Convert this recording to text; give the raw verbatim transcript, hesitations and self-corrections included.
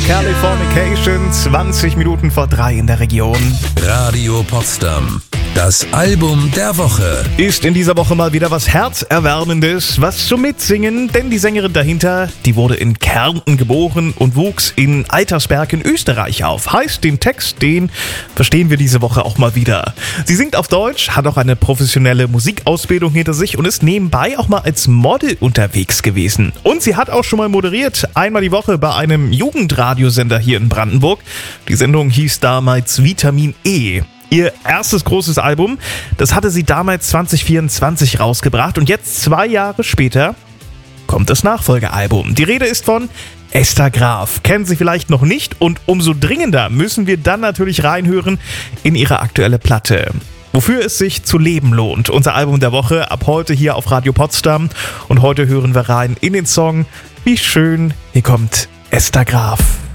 Californication, zwanzig Minuten vor drei in der Region. Radio Potsdam. Das Album der Woche. Ist in dieser Woche mal wieder was Herzerwärmendes, was zum Mitsingen, denn die Sängerin dahinter, die wurde in Kärnten geboren und wuchs in Altersberg in Österreich auf. Heißt, den Text, den verstehen wir diese Woche auch mal wieder. Sie singt auf Deutsch, hat auch eine professionelle Musikausbildung hinter sich und ist nebenbei auch mal als Model unterwegs gewesen. Und sie hat auch schon mal moderiert, einmal die Woche bei einem Jugendradiosender hier in Brandenburg. Die Sendung hieß damals Vitamin E. Ihr erstes großes Album, das hatte sie damals zwanzig vierundzwanzig rausgebracht und jetzt zwei Jahre später kommt das Nachfolgealbum. Die Rede ist von Esther Graf. Kennen Sie vielleicht noch nicht und umso dringender müssen wir dann natürlich reinhören in ihre aktuelle Platte. Wofür es sich zu leben lohnt. Unser Album der Woche ab heute hier auf Radio Potsdam und heute hören wir rein in den Song Wie schön, hier kommt Esther Graf.